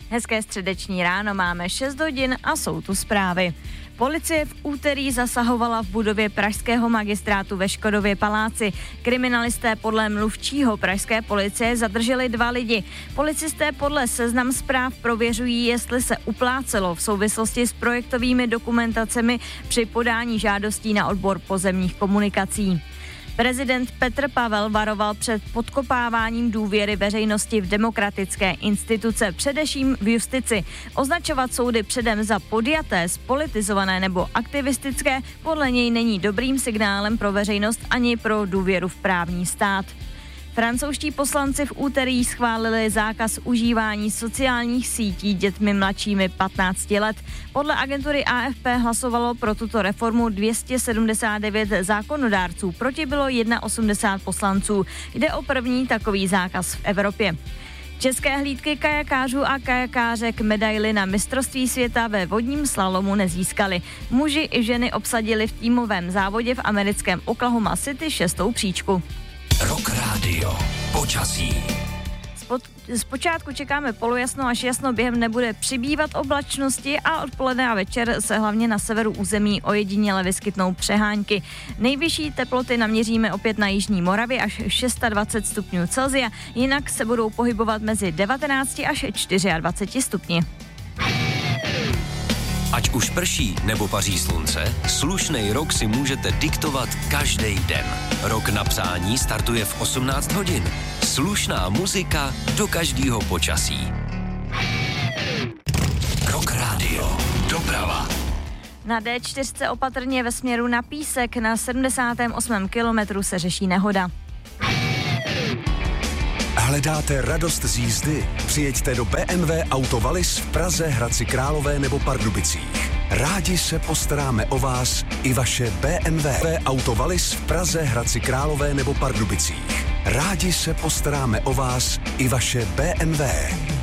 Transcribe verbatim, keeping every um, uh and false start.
Hezké středeční ráno, máme šest hodin a jsou tu zprávy. Policie v úterý zasahovala v budově pražského magistrátu ve Škodově paláci. Kriminalisté podle mluvčího pražské policie zadrželi dva lidi. Policisté podle Seznam Zpráv prověřují, jestli se uplácelo v souvislosti s projektovými dokumentacemi při podání žádostí na odbor pozemních komunikací. Prezident Petr Pavel varoval před podkopáváním důvěry veřejnosti v demokratické instituce, především v justici. Označovat soudy předem za podjaté, spolitizované nebo aktivistické podle něj není dobrým signálem pro veřejnost ani pro důvěru v právní stát. Francouzští poslanci v úterý schválili zákaz užívání sociálních sítí dětmi mladšími patnácti let. Podle agentury A F P hlasovalo pro tuto reformu dvě stě sedmdesát devět zákonodárců, proti bylo osmdesát jedna poslanců. Jde o první takový zákaz v Evropě. České hlídky kajakářů a kajakářek medaily na mistrovství světa ve vodním slalomu nezískali. Muži i ženy obsadili v týmovém závodě v americkém Oklahoma City šestou příčku. Rock Radio. Počasí. Zpočátku čekáme polojasno až jasno, během nebude přibývat oblačnosti a odpoledne a večer se hlavně na severu území ojediněle vyskytnou přehánky. Nejvyšší teploty naměříme opět na jižní Moravě až dvacet šest stupňů Celsia, jinak se budou pohybovat mezi devatenáct až dvacet čtyři stupni. Ať už prší nebo paří slunce, slušnej rok si můžete diktovat každý den. Rok na psání startuje v osmnáct hodin. Slušná muzika do každého počasí. Rock Radio. Doprava. Na D čtyři opatrně ve směru na Písek, na sedmdesátém osmém kilometru se řeší nehoda. Hledáte radost z jízdy? Přijeďte do B M W Auto Wallis v Praze, Hradci Králové nebo Pardubicích. Rádi se postaráme o vás i vaše B M W Auto Wallis v Praze, Hradci Králové nebo Pardubicích. Rádi se postaráme o vás i vaše B M W.